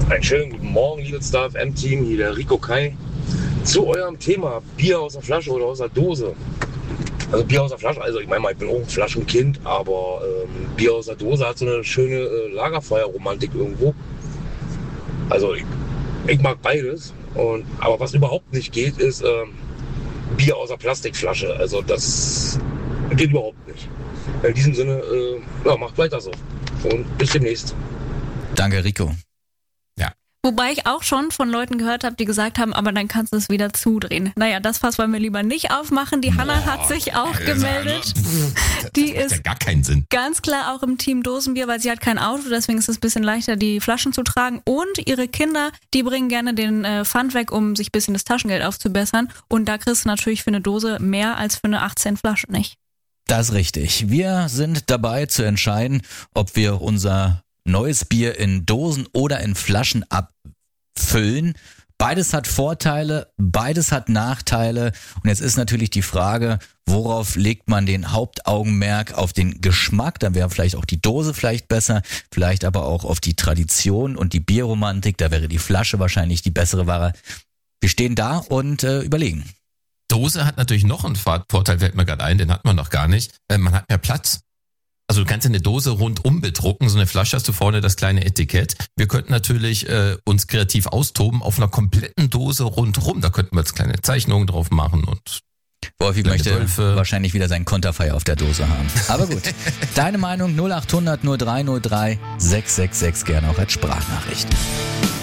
Einen schönen guten Morgen, liebes Star FM-Team, hier der Rico Kai. Zu eurem Thema Bier aus der Flasche oder aus der Dose. Also Bier aus der Flasche, also ich meine mal, ich bin auch ein Flaschenkind, aber Bier aus der Dose hat so eine schöne Lagerfeuerromantik irgendwo. Also ich mag beides, aber was überhaupt nicht geht, ist Bier aus der Plastikflasche. Also das geht überhaupt nicht. In diesem Sinne, macht weiter so und bis demnächst. Danke, Rico. Wobei ich auch schon von Leuten gehört habe, die gesagt haben, aber dann kannst du es wieder zudrehen. Naja, das Fass wollen wir lieber nicht aufmachen. Die Hanna hat sich auch gemeldet. Die das ist ja gar keinen Sinn. ganz klar auch im Team Dosenbier, weil sie hat kein Auto, deswegen ist es ein bisschen leichter, die Flaschen zu tragen. Und ihre Kinder, die bringen gerne den Pfand weg, um sich ein bisschen das Taschengeld aufzubessern. Und da kriegst du natürlich für eine Dose mehr als für eine 18 Flasche nicht. Das ist richtig. Wir sind dabei zu entscheiden, ob wir unser neues Bier in Dosen oder in Flaschen abfüllen. Beides hat Vorteile, beides hat Nachteile. Und jetzt ist natürlich die Frage, worauf legt man den Hauptaugenmerk? Auf den Geschmack, dann wäre vielleicht auch die Dose vielleicht besser, vielleicht aber auch auf die Tradition und die Bierromantik, da wäre die Flasche wahrscheinlich die bessere Ware. Wir stehen da und überlegen. Dose hat natürlich noch einen Vorteil, fällt mir gerade ein, den hat man noch gar nicht. Man hat mehr Platz. Also du kannst eine Dose rundum bedrucken, so eine Flasche hast du vorne das kleine Etikett. Wir könnten natürlich uns kreativ austoben auf einer kompletten Dose rundrum. Da könnten wir jetzt kleine Zeichnungen drauf machen und Wolfi möchte Wölfe. wahrscheinlich wieder sein Konterfei auf der Dose haben. Aber gut, deine Meinung 0800 0303 666 gerne auch als Sprachnachricht.